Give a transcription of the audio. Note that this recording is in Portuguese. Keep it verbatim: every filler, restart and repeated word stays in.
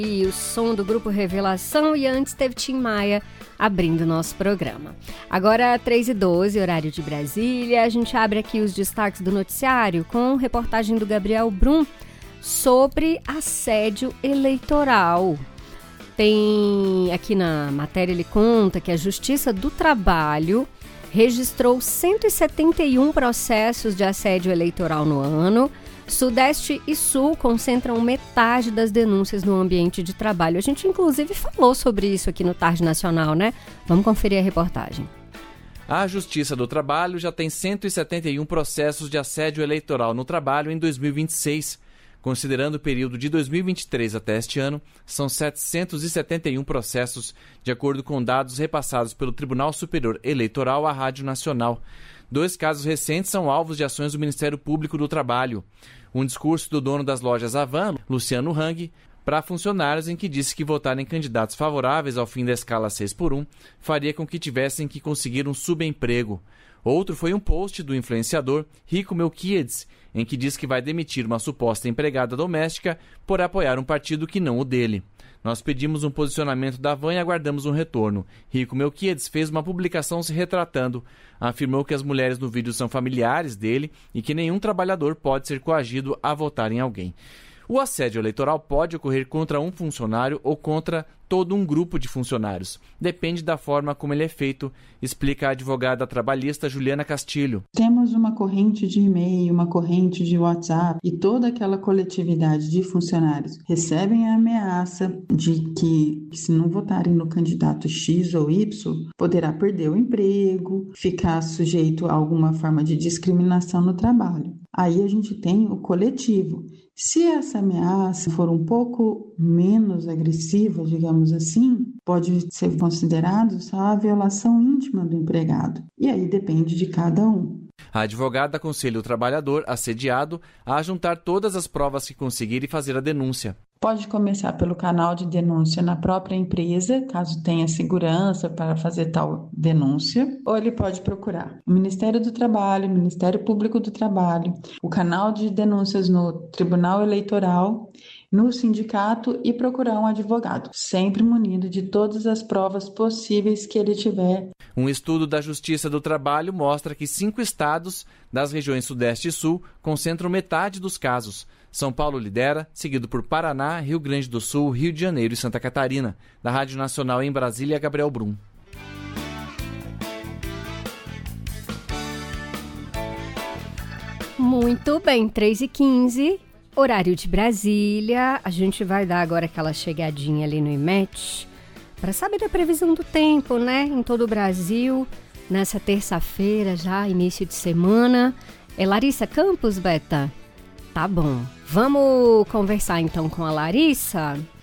E o som do Grupo Revelação, e antes teve Tim Maia abrindo o nosso programa. Agora, três e doze, horário de Brasília, a gente abre aqui os destaques do noticiário com reportagem do Gabriel Brum sobre assédio eleitoral. Tem aqui na matéria, ele conta que a Justiça do Trabalho registrou cento e setenta e um processos de assédio eleitoral no ano. Sudeste e Sul concentram metade das denúncias no ambiente de trabalho. A gente, inclusive, falou sobre isso aqui no Tarde Nacional, né? Vamos conferir a reportagem. A Justiça do Trabalho já tem cento e setenta e um processos de assédio eleitoral no trabalho em dois mil e vinte e seis. Considerando o período de dois mil e vinte e três até este ano, são setecentos e setenta e um processos, de acordo com dados repassados pelo Tribunal Superior Eleitoral à Rádio Nacional. Dois casos recentes são alvos de ações do Ministério Público do Trabalho. Um discurso do dono das lojas Havan, Luciano Hang, para funcionários em que disse que votar em candidatos favoráveis ao fim da escala seis por um faria com que tivessem que conseguir um subemprego. Outro foi um post do influenciador Rico Melquiades, em que diz que vai demitir uma suposta empregada doméstica por apoiar um partido que não o dele. Nós pedimos um posicionamento da Havan e aguardamos um retorno. Rico Melquiades fez uma publicação se retratando. Afirmou que as mulheres no vídeo são familiares dele e que nenhum trabalhador pode ser coagido a votar em alguém. O assédio eleitoral pode ocorrer contra um funcionário ou contra todo um grupo de funcionários. Depende da forma como ele é feito, explica a advogada trabalhista Juliana Castilho. Temos uma corrente de e-mail, uma corrente de WhatsApp e toda aquela coletividade de funcionários recebem a ameaça de que, se não votarem no candidato X ou Y, poderá perder o emprego, ficar sujeito a alguma forma de discriminação no trabalho. Aí a gente tem o coletivo. Se essa ameaça for um pouco menos agressiva, digamos assim, pode ser considerado só a violação íntima do empregado. E aí depende de cada um. A advogada aconselha o trabalhador assediado a juntar todas as provas que conseguir e fazer a denúncia. Pode começar pelo canal de denúncia na própria empresa, caso tenha segurança para fazer tal denúncia, ou ele pode procurar o Ministério do Trabalho, o Ministério Público do Trabalho, o canal de denúncias no Tribunal Eleitoral, no sindicato e procurar um advogado, sempre munido de todas as provas possíveis que ele tiver. Um estudo da Justiça do Trabalho mostra que cinco estados das regiões Sudeste e Sul concentram metade dos casos. São Paulo lidera, seguido por Paraná, Rio Grande do Sul, Rio de Janeiro e Santa Catarina. Da Rádio Nacional em Brasília, Gabriel Brum. Muito bem, três e quinze, horário de Brasília. A gente vai dar agora aquela chegadinha ali no IMET para saber da previsão do tempo, né? Em todo o Brasil, nessa terça-feira já, início de semana. É Larissa Campos, Beta? Tá bom. Vamos conversar então com a Larissa.